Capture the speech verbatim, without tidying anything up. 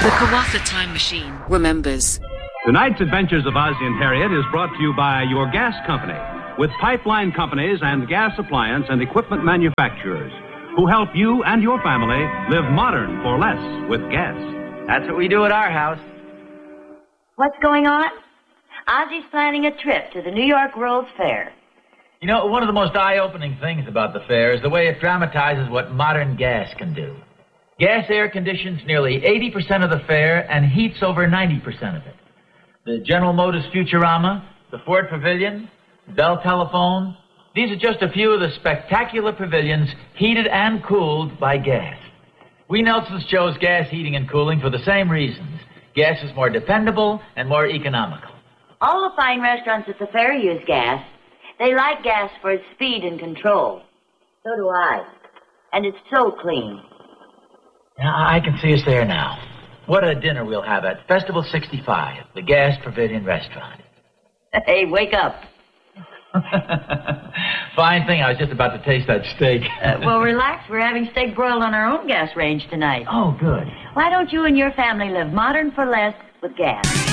The Kawasa Time Machine remembers. Tonight's Adventures of Ozzie and Harriet is brought to you by your gas company, with pipeline companies and gas appliance and equipment manufacturers who help you and your family live modern for less with gas. That's what we do at our house. What's going on? Ozzie's planning a trip to the New York World's Fair. You know, one of the most eye-opening things about the fair is the way it dramatizes what modern gas can do. Gas air conditions nearly eighty percent of the fair and heats over ninety percent of it. The General Motors Futurama, the Ford Pavilion, Bell Telephone, these are just a few of the spectacular pavilions heated and cooled by gas. We Nelsons chose gas heating and cooling for the same reasons. Gas is more dependable and more economical. All the fine restaurants at the fair use gas. They like gas for its speed and control. So do I. And it's so clean. Now, I can see us there now. What a dinner we'll have at Festival sixty-five, the Gas Pavilion Restaurant. Hey, wake up. Fine thing, I was just about to taste that steak. uh, well, relax. We're having steak broiled on our own gas range tonight. Oh, good. Why don't you and your family live modern for less with gas?